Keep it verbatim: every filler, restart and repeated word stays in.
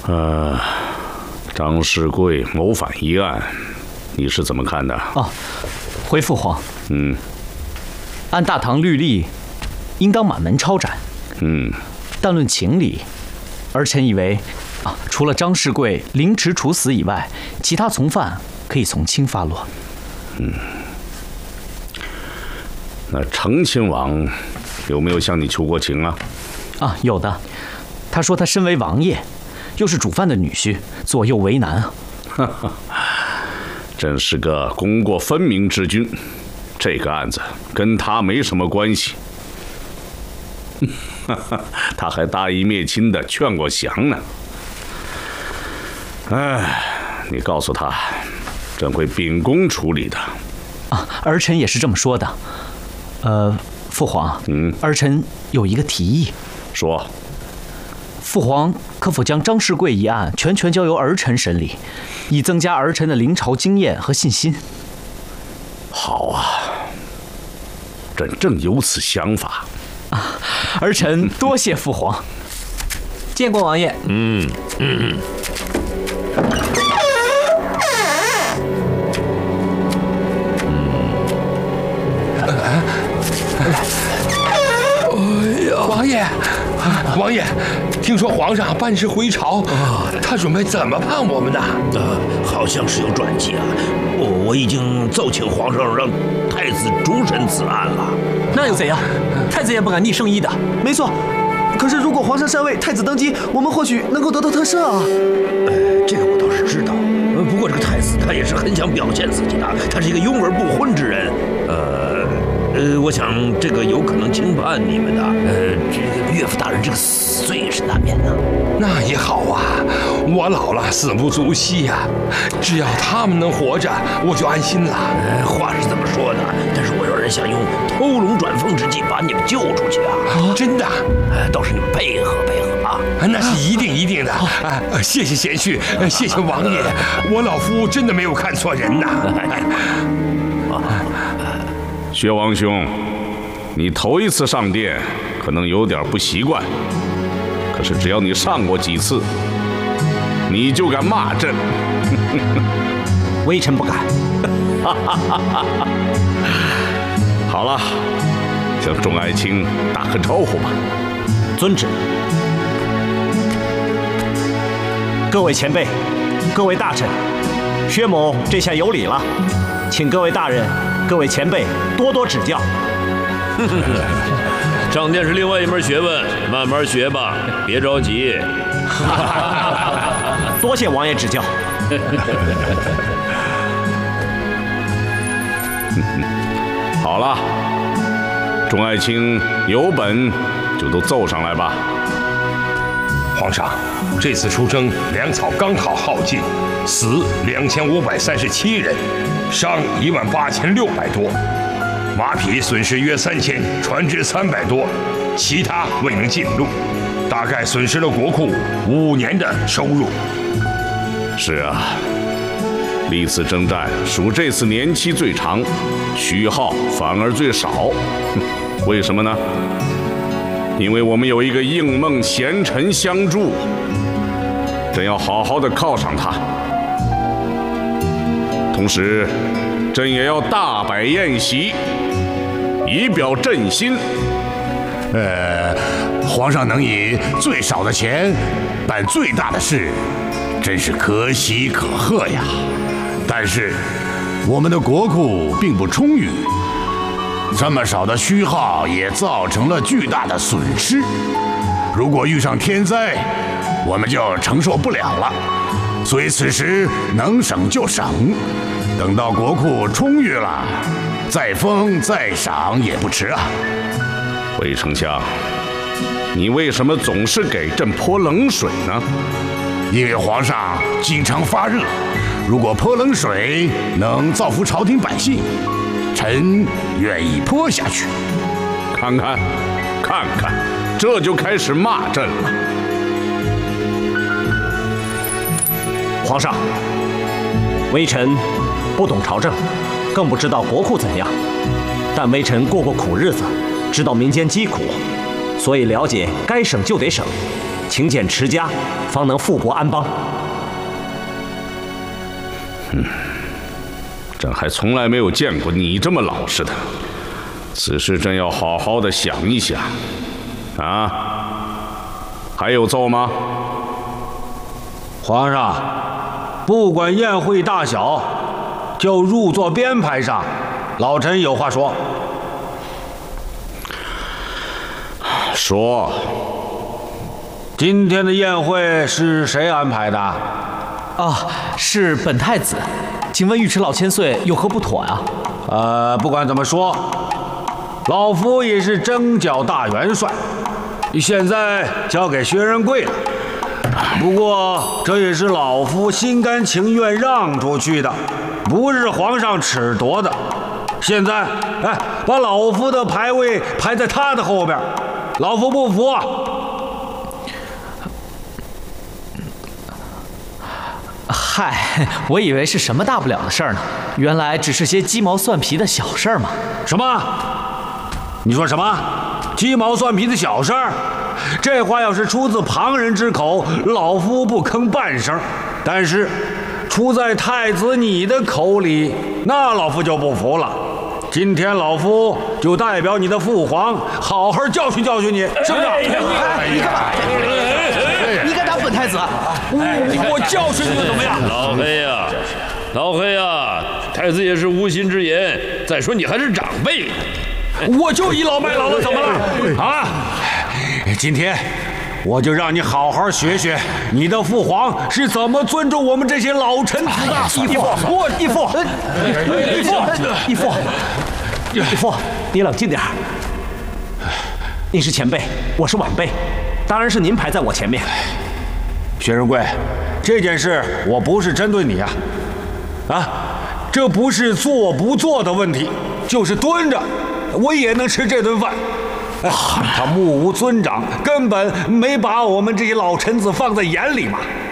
呃，张世贵谋反一案，你是怎么看的？ 哦，回父皇。 嗯， 按大唐律例，应当满门抄斩。 嗯， 但论情理，儿臣以为，啊，除了张世贵凌迟处死以外，其他从犯可以从轻发落。 嗯，那成亲王有没有向你求过情啊？ 啊，有的。他说他身为王爷，又是主犯的女婿，左右为难啊。 哈哈，真是个功过分明之君。这个案子跟他没什么关系。他还大义灭亲的劝过降呢。哎，你告诉他，朕会秉公处理的。 啊，儿臣也是这么说的。呃，父皇， 嗯， 儿臣有一个提议。 说。 父皇可否将张世贵一案全权交由儿臣审理，以增加儿臣的临朝经验和信心？ 好啊，朕正有此想法。 啊，儿臣多谢父皇。见过王爷。 嗯嗯。 哎呀，王爷，王爷，听说皇上半是回朝，他准备怎么判我们呢？ 呃，好像是有转机啊。我我已经奏请皇上让太子主审此案了。 那又怎样？太子也不敢逆圣意的。 没错。可是如果皇上禅位，太子登基，我们或许能够得到特赦啊。 呃，这个我倒是知道。呃，不过这个太子他也是很想表现自己的，他是一个拥而不婚之人。呃。呃，我想这个有可能轻判你们的。呃，这个岳父大人这个死罪也是难免的。 那也好啊，我老了，死不足惜呀、啊。只要他们能活着，我就安心了。 呃，话是这么说的，但是我有人想用偷龙转凤之计把你们救出去啊！ 啊，真的？ 呃，倒是你们配合配合啊！ 那是一定一定的。啊，谢谢贤婿，谢谢王爷，我老夫真的没有看错人呐。 薛王兄，你头一次上殿，可能有点不习惯。可是只要你上过几次，你就敢骂朕。 微臣不敢。 好了，向众爱卿打个招呼吧。 遵旨。各位前辈，各位大臣，薛某这下有礼了，请各位大人。各位前辈多多指教。 上殿是另外一门学问，慢慢学吧，别着急。 多谢王爷指教。 好了，众爱卿有本就都奏上来吧。 皇上，这次出征粮草刚好耗尽，死两千五百三十七人，伤一万八千六百多，马匹损失约三千，船只三百多，其他未能进路，大概损失了国库五年的收入。 是啊，历次征战属这次年期最长，虚耗反而最少。为什么呢？因为我们有一个应梦贤臣相助，朕要好好的犒赏他。同时，朕也要大摆宴席，以表朕心。 呃，皇上能以最少的钱办最大的事，真是可喜可贺呀。但是，我们的国库并不充裕。这么少的虚耗也造成了巨大的损失，如果遇上天灾，我们就承受不了了。所以此时能省就省，等到国库充裕了，再封再赏也不迟啊。 魏丞相，你为什么总是给朕泼冷水呢？ 因为皇上经常发热，如果泼冷水能造福朝廷百姓，臣愿意泼下去。 看看，看看，这就开始骂朕了。 皇上，微臣不懂朝政，更不知道国库怎样，但微臣过过苦日子，知道民间疾苦，所以了解该省就得省， 勤俭持家，方能富国安邦。 嗯，朕还从来没有见过你这么老实的。此事朕要好好的想一想。啊，还有奏吗？ 皇上，不管宴会大小，就入座编排上，老臣有话说。 说。 今天的宴会是谁安排的？ 啊，是本太子。请问尉迟老千岁有何不妥啊？ 呃，不管怎么说，老夫也是征剿大元帅，现在交给薛仁贵了。不过这也是老夫心甘情愿让出去的，不是皇上褫夺的。现在，哎，把老夫的牌位排在他的后边，老夫不服啊！ 嗨，我以为是什么大不了的事儿呢，原来只是些鸡毛蒜皮的小事儿嘛。 什么？你说什么？鸡毛蒜皮的小事儿？这话要是出自旁人之口，老夫不吭半声；但是出在太子你的口里，那老夫就不服了。今天老夫就代表你的父皇，好好教训教训你，是不是？ 哎，你干嘛？你敢打本太子？ 我教训你怎么样？ 老黑呀，老黑呀，太子也是无心之言。再说你还是长辈， 我就倚老卖老了，怎么了？啊！今天我就让你好好学学你的父皇是怎么尊重我们这些老臣子的。 义父，我义父，义父，义父，义父，你冷静点儿。你是前辈，我是晚辈，当然是您排在我前面。 薛仁贵，这件事我不是针对你啊，啊，这不是坐不坐的问题，就是蹲着，我也能吃这顿饭。他目无尊长，根本没把我们这些老臣子放在眼里嘛。